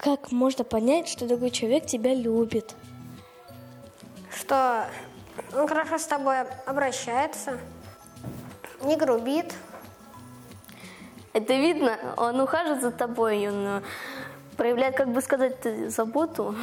Как можно понять, что другой человек тебя любит? Что он хорошо с тобой обращается, не грубит. Это видно, он ухаживает за тобой, он проявляет, как бы сказать, заботу.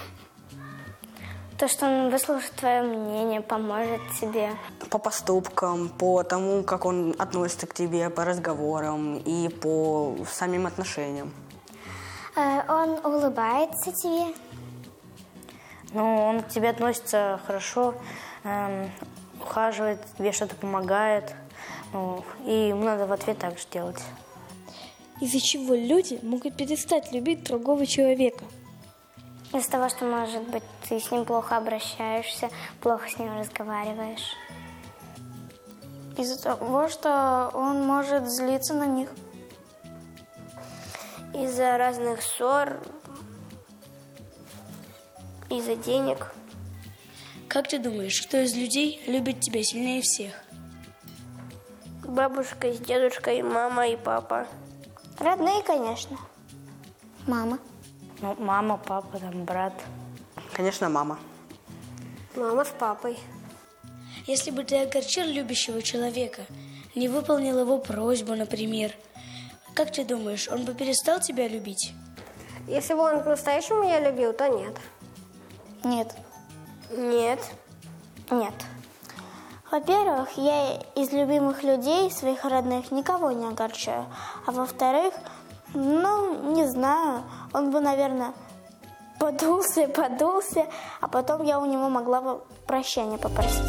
То, что он выслушает твое мнение, поможет тебе. По поступкам, по тому, как он относится к тебе, по разговорам и по самим отношениям. Он улыбается тебе. Ну, он к тебе относится хорошо, ухаживает, тебе что-то помогает. Ну, и ему надо в ответ так же делать. Из-за чего люди могут перестать любить другого человека? Из-за того, что, может быть, ты с ним плохо обращаешься, плохо с ним разговариваешь. Из-за того, что он может злиться на них. Из-за разных ссор, из-за денег. Как ты думаешь, кто из людей любит тебя сильнее всех? Бабушка с дедушкой, мама и папа. Родные, конечно. Мама. Ну, мама, папа, там, брат. Конечно, мама. Мама с папой. Если бы ты огорчил любящего человека, не выполнил его просьбу, например, как ты думаешь, он бы перестал тебя любить? Если бы он по-настоящему меня любил, то нет. Нет. Нет. Нет. Во-первых, я из любимых людей, своих родных, никого не огорчаю. А во-вторых, не знаю, он бы, наверное, подулся, а потом я у него могла бы прощения попросить.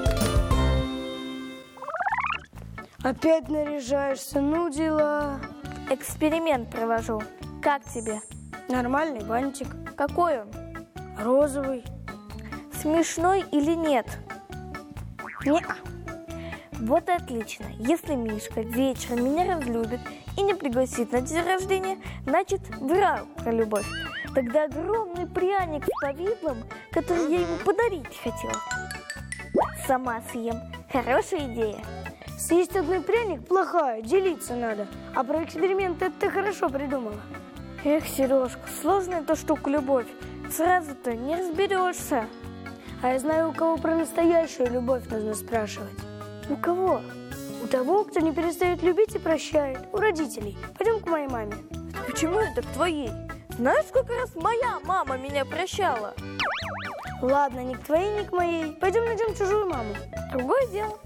Опять наряжаешься, ну дела. Эксперимент провожу. Как тебе? Нормальный бантик. Какой он? Розовый. Смешной или нет? Не-а. Вот и отлично. Если Мишка вечером меня разлюбит и не пригласит на день рождения, значит, врал про любовь. Тогда огромный пряник с повидлом, который я ему подарить хотела, сама съем. Хорошая идея. Съесть одной пряник плохая, делиться надо. А про эксперимент это ты хорошо придумала. Эх, Сережка, сложная эта штука любовь. Сразу-то не разберешься. А я знаю, у кого про настоящую любовь нужно спрашивать. У кого? У того, кто не перестает любить и прощает. У родителей. Пойдем к моей маме. Почему это к твоей? Знаешь, сколько раз моя мама меня прощала? Ладно, ни к твоей, ни к моей. Пойдем найдем чужую маму. Другое дело.